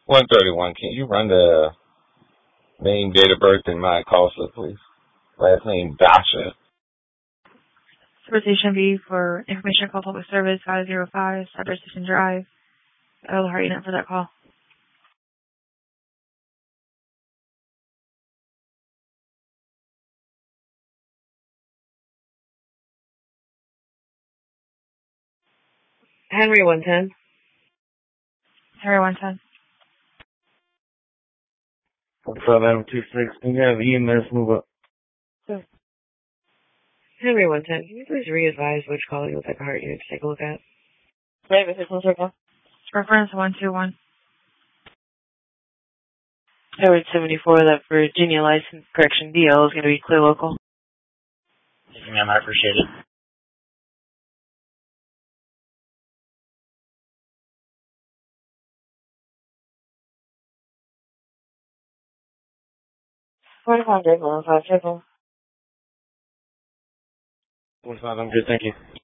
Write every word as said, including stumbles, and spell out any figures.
one thirty-one. Can you run the name, date of birth, and my call slip, please? Last name, Dasha. Station B for information call public service five zero five, Cyber Station Drive. I'll hurry up for that call. Henry one ten. Henry one ten. What's up, Adam two six? Can you have E M S move up? So, Henry one ten, can you please re-advise which call you would like a heart unit to take a look at? Wait, this is circle. Reference one two one. Howard seventy-four, that Virginia license correction D L is going to be clear local. Thank you, ma'am. I appreciate it. forty-five, one five, circle. What's up? I'm good, thank you.